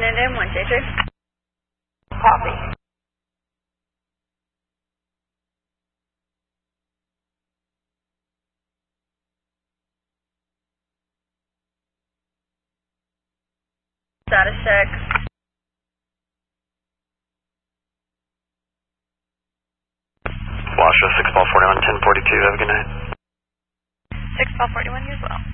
And then 1J3. Copy. Status check. Washoe 6 ball 41, 1042, have a good night. 6 ball 41, you as well.